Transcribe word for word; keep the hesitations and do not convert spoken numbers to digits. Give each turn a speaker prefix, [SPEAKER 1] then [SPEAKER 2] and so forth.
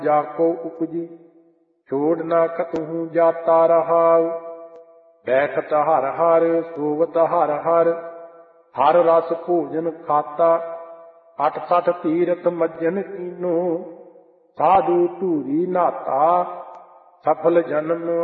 [SPEAKER 1] जाको उपजी छोड़ न कतहु जाता रहाउ। बैठत हर हर सोवत हर हर हर रस भोजन खाता। अठ सठ तीरथ मज्जन कीनो साधु टूरी नाता। सफल जन्म